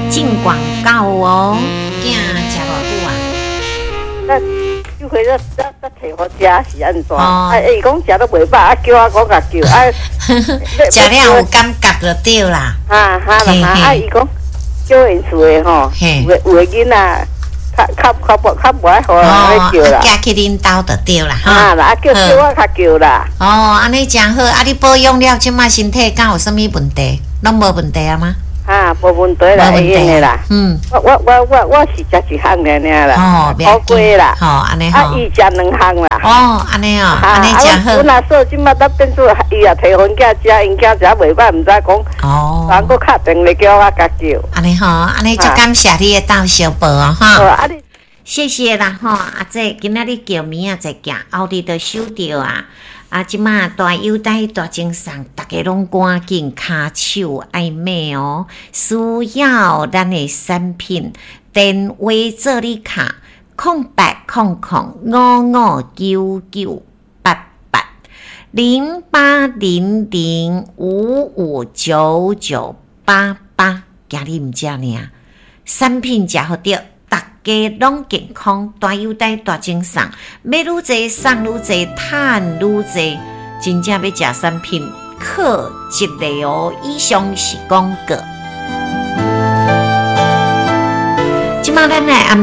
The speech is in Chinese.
进广告哦。囝食偌久啊？ 就回来再摕好食是安怎？ 哦伊讲食都袂饱，叫我讲甲叫， 食了有感觉就对啦。 伊讲叫因厝的吼，有的囡仔较无爱互人叫啦， 寄去恁兜就对啦。 叫我较叫啦。 安尼真好。你保养了，即摆身体敢有啥物问题？拢无问题啊吗？ 无问题啦，会用的啦。我是食一项尔啦，好贵啦。 安尼吼。 伊食2项啦。 安尼安尼真好。 我若说即摆变做伊也摕阮囝食，因囝食袂饱，毋知讲。人佫敲电话叫我甲叫。 安尼安尼足感谢你的到小宝哦，哈。谢谢啦，这今仔日叫名在行，后日就收到啊。即马大优待大精神，大家拢赶紧骹手爱买哦。需要咱的产品，电话做你卡0800559988，今日毋食尔，产品食好着。大家拢健康，大优待大精神，买愈济送愈济，赚愈济，真正要食产品，克一个哦。以上是广告。即马咱来